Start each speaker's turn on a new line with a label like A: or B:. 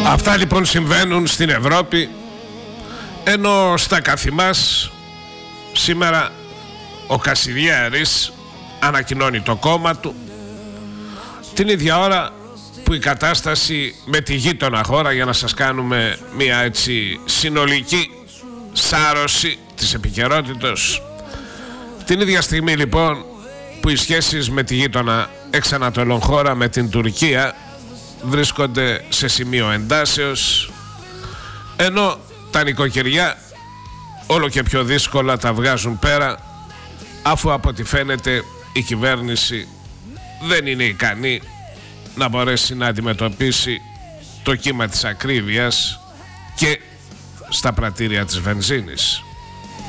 A: Αυτά λοιπόν συμβαίνουν στην Ευρώπη, ενώ στα καθημάς σήμερα ο Κασιδιάρης ανακοινώνει το κόμμα του την ίδια ώρα που η κατάσταση με τη γείτονα χώρα, για να σας κάνουμε μια έτσι συνολική σάρωση της επικαιρότητος, την ίδια στιγμή λοιπόν που οι σχέσεις με τη γείτονα εξ Ανατολών χώρα, με την Τουρκία, βρίσκονται σε σημείο εντάσεως, ενώ τα νοικοκυριά όλο και πιο δύσκολα τα βγάζουν πέρα, αφού από ό,τι φαίνεται η κυβέρνηση δεν είναι ικανή να μπορέσει να αντιμετωπίσει το κύμα της ακρίβειας και στα πρατήρια της βενζίνης.